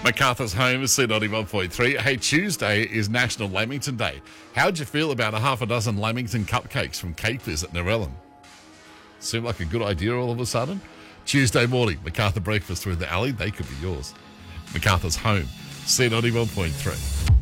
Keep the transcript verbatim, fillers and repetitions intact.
MacArthur's home, C ninety-one point three. Hey, Tuesday is National Lamington Day. How'd you feel about a half a dozen Lamington cupcakes from Capers at Narellan? Seemed like a good idea all of a sudden. Tuesday morning, MacArthur breakfast with the alley, they could be yours. MacArthur's home, C ninety-one point three.